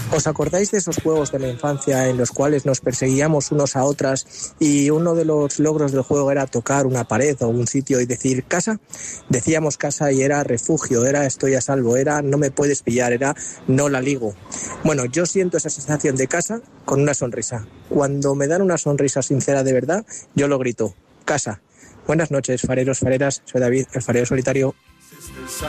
¿Os acordáis de esos juegos de la infancia en los cuales nos perseguíamos unos a otras y uno de los logros del juego era tocar una pared o un sitio y decir casa? Decíamos casa y era refugio, era estoy a salvo, era no me puedes pillar, era no la ligo. Bueno, yo siento esa sensación de casa con una sonrisa. Cuando me dan una sonrisa sincera de verdad, yo lo grito, casa. Buenas noches, fareros, fareras, soy David, el farero solitario.